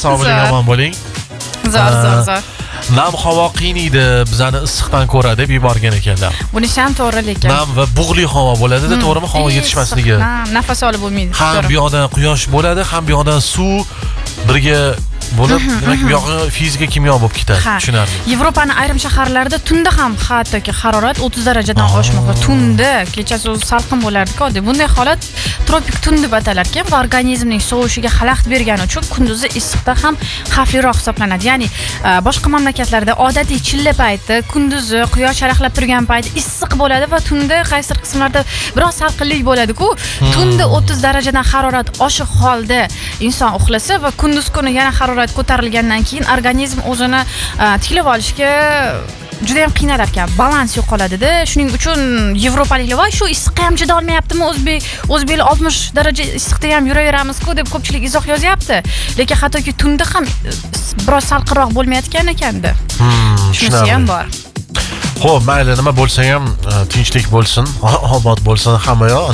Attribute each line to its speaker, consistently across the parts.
Speaker 1: sog' bo'ling, omon bo'ling.
Speaker 2: Zo'r.
Speaker 1: Nam havo qiynaydi, bizani issiqdan ko'ra deb yuborgan ekanlar.
Speaker 2: Bunisi ham to'g'ri lekin.
Speaker 1: Nam va bug'li havo bo'ladi-da, to'g'rimi? Havo yetishmasligi.
Speaker 2: Nafas olib bo'lmaydi.
Speaker 1: Ham bu yoqdan quyosh bo'ladi, ham bu yoqdan suv birga bo'lib, demak bu yog'i fizika kimyo bo'lib ketadi. Tushunarli.
Speaker 2: Yevropaning ayrim shaharlarida tunda ham hattoki harorat 30 darajadan oshmoqda. Tunda kechasi o'zi salqin bo'lardi-ku. Bunday holat tropik tun deb atalar ekan va organizmning sovishiga xalaqit bergani uchun kunduzi issiqda ham xavfliroq hisoblanadi. Ya'ni boshqa mamlakatlarda odatiy chilla payti, kunduzi quyosh charaqlab turgan payti issiq bo'ladi va tunda qaysi qismlarda biroz salqinlik bo'ladi-ku. Tunda 30 darajadan harorat oshiq holda inson uxlasa va kunduz kuni yana harorat ko'tarilgandan keyin organizm o'zini tiklab olishga juda ham qiynalar ekan, balans yo'qoladi-da. Shuning uchun yevropaliklar voy shu issiqqa ham chida olmayaptimi? O'zbeklar 60 daraja issiqda ham yuraveramiz-ku deb ko'pchilik izoh yozyapti. Lekin hattoki tunda ham biroz salqinroq bo'lmayotgan ekanda. Shunisi ham bor.
Speaker 1: Xo'p, mayli, nima bo'lsa ham tinchlik bo'lsin, obod bo'lsin hamma yoq.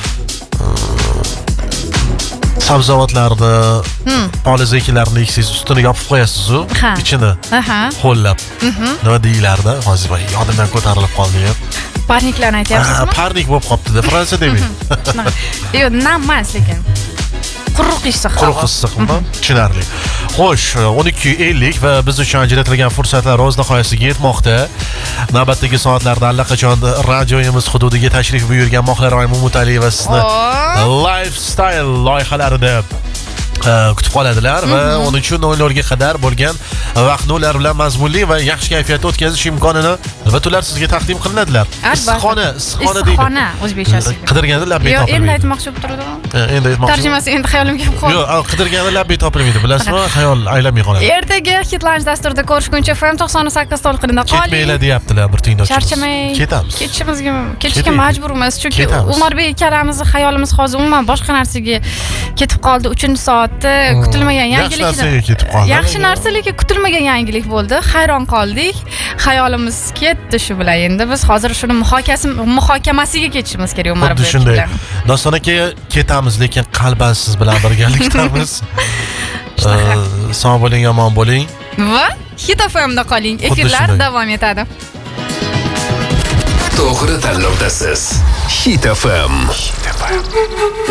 Speaker 1: Sabzavotlarni, polizekilarni eksangiz ustini yopib qo'yasiz-ku, ichini ho'llab. Nima deyilardi? Hozir yodimdan ko'tarilib qoldi ham.
Speaker 2: Parniklarni aytyapsizmi?
Speaker 1: Parnik bo'lib qopti-da, Fransiya demang.
Speaker 2: Yo'q, nam emas lekin. Quruq issiq.
Speaker 1: Quruq issiqmi? Tushunarli. Xo'sh, 12:50 va biz uchun ajratilgan fursatlar o'z nihoyasiga yetmoqda. Navbatdagi soatlarda allaqachon radioyimiz hududiga tashrif buyurgan Mohliroy Mutaliyeva sizni lifestyle loyihalarida kutib qoladilar va 13:00 ga qadar bo'lgan vaqtni ular bilan mazmunli va yaxshi kayfiyatda o'tkazish imkonini albatta ular sizga taqdim qilinadilar. Issiqxona deydi.
Speaker 2: Issiqxona o'zbekchasi.
Speaker 1: Qidirganda labbiy topilmaydi.
Speaker 2: Yo'q, endi aytmoqchi bo'lib turdim.
Speaker 1: Endi aytmoqchi.
Speaker 2: Tarjimasi endi xayolimga kelib qoldi.
Speaker 1: Yo'q, qidirganda labbiy topilmaydi. Bilasizmi? Xayol aylanmay qoladi.
Speaker 2: Ertaga Hitlanch dasturida ko'rishguncha FM 98 to'lqinida qoling.
Speaker 1: Ketmaylar deyaptilar bir tinglovchi.
Speaker 2: Charchamay.
Speaker 1: Ketamiz.
Speaker 2: Ketishga majburmiz, chunki Umarбек akamiz xayolimiz hozir umuman boshqa narsaga ketib qoldi. 3-soatda kutilmagan yangilik. Yaxshi narsa lekin kutilmagan yangilik bo'ldi. Hayron qoldik. Xayolimiz ketdi shu bilan. Endi biz hozir shuni muhokamasiga ketishimiz kerak Umarбек bilan.
Speaker 1: Shunday. Doston aka, ketamiz, lekin qalban siz bilan birgalikdamiz. Sog' bo'ling, omon bo'ling.
Speaker 2: Va Hit FMda qoling. Efirlar davom etadi.
Speaker 3: To'g'ri tanlovdasiz. Hit FM.